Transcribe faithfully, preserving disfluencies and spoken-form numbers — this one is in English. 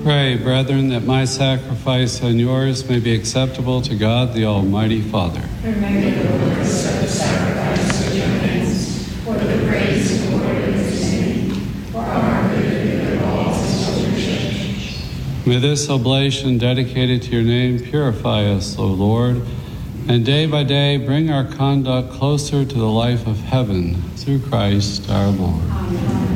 Pray, brethren, that my sacrifice and yours may be acceptable to God, the Almighty Father. And may the Lord accept the sacrifice of your hands for the praise and glory of his name, for our good and the all of his holy church. May this oblation dedicated to your name purify us, O Lord, and day by day bring our conduct closer to the life of heaven, through Christ our Lord. Amen.